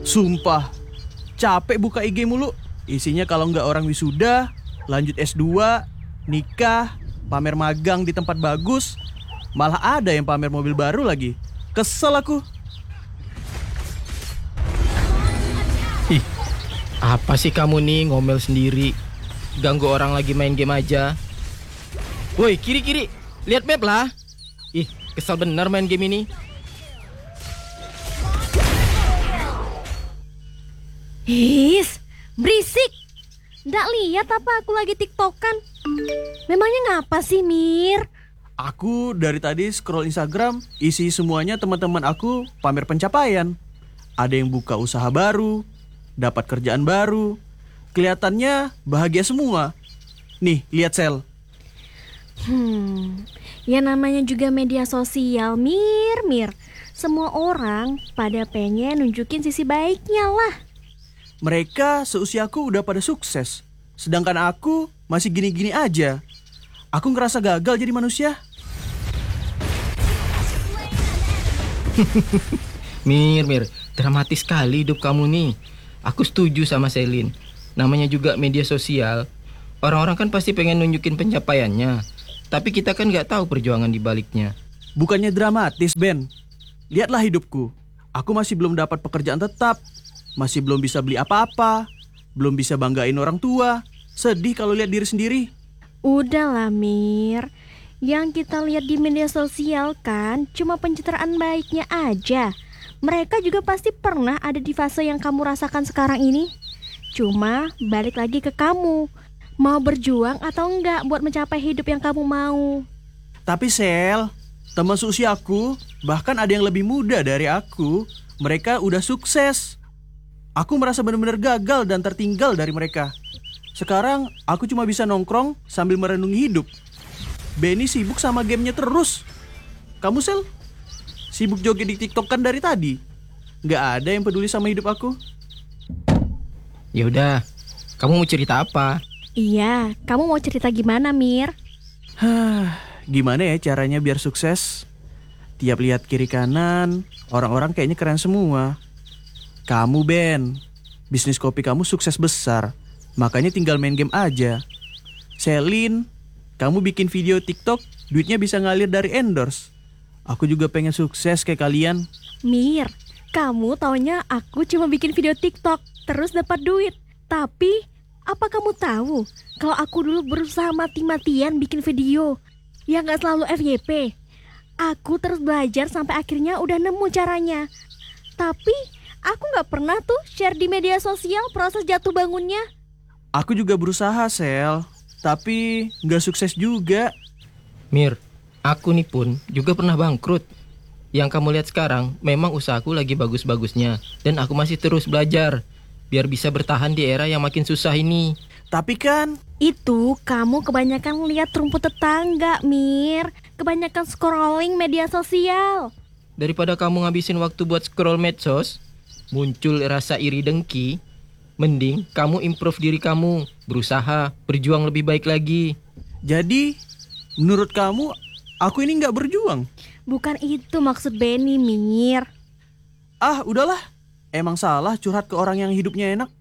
Sumpah, capek buka IG mulu. Isinya kalau nggak orang wisuda, lanjut S2, nikah, pamer magang di tempat bagus. Malah ada yang pamer mobil baru lagi. Kesel aku. Ih, apa sih kamu nih ngomel sendiri? Ganggu orang lagi main game aja. Woi, kiri-kiri, lihat map lah. Ih, kesel bener main game ini. His, berisik. Nggak lihat apa aku lagi tiktokan? Memangnya ngapa sih, Mir? Aku dari tadi scroll Instagram, isi semuanya teman-teman aku pamer pencapaian. Ada yang buka usaha baru, dapat kerjaan baru. Kelihatannya bahagia semua. Nih, lihat Sel. Ya namanya juga media sosial, Mir. Semua orang pada pengen nunjukin sisi baiknya lah. Mereka seusiaku udah pada sukses, sedangkan aku masih gini-gini aja. Aku ngerasa gagal jadi manusia. Mir, dramatis sekali hidup kamu nih. Aku setuju sama Selin. Namanya juga media sosial. Orang-orang kan pasti pengen nunjukin pencapaiannya. Tapi kita kan nggak tahu perjuangan di baliknya. Bukannya dramatis, Ben. Lihatlah hidupku. Aku masih belum dapat pekerjaan tetap. Masih belum bisa beli apa-apa. Belum bisa banggain orang tua. Sedih kalau lihat diri sendiri. Udahlah, Mir. Yang kita lihat di media sosial kan cuma pencitraan baiknya aja. Mereka juga pasti pernah ada di fase yang kamu rasakan sekarang ini. Cuma balik lagi ke kamu. Mau berjuang atau enggak buat mencapai hidup yang kamu mau. Tapi Sel, teman seusiaku, bahkan ada yang lebih muda dari aku. Mereka udah sukses. Aku merasa benar-benar gagal dan tertinggal dari mereka. Sekarang aku cuma bisa nongkrong sambil merenungi hidup. Benny sibuk sama gamenya terus. Kamu Sel, sibuk joget di TikTok kan dari tadi. Gak ada yang peduli sama hidup aku. Ya udah, kamu mau cerita apa? Iya, kamu mau cerita gimana, Mir? Gimana ya caranya biar sukses? Tiap lihat kiri kanan, orang-orang kayaknya keren semua. Kamu Ben, bisnis kopi kamu sukses besar. Makanya tinggal main game aja. Selin, kamu bikin video TikTok, duitnya bisa ngalir dari endorse. Aku juga pengen sukses kayak kalian. Mir, kamu taunya aku cuma bikin video TikTok, terus dapat duit. Tapi, apa kamu tahu kalau aku dulu berusaha mati-matian bikin video yang gak selalu FYP. Aku terus belajar sampai akhirnya udah nemu caranya. Tapi, aku gak pernah tuh share di media sosial proses jatuh bangunnya. Aku juga berusaha Sel, tapi gak sukses juga. Mir, aku nih pun juga pernah bangkrut. Yang kamu lihat sekarang memang usahaku lagi bagus-bagusnya. Dan aku masih terus belajar biar bisa bertahan di era yang makin susah ini. Tapi kan Itu kamu kebanyakan lihat rumput tetangga, Mir. Kebanyakan scrolling media sosial. Daripada kamu ngabisin waktu buat scroll medsos, muncul rasa iri dengki, mending kamu improve diri kamu, berusaha, berjuang lebih baik lagi. jadi menurut kamu aku ini gak berjuang? Bukan itu maksud Benny, Mir. Ah udahlah, emang salah curhat ke orang yang hidupnya enak.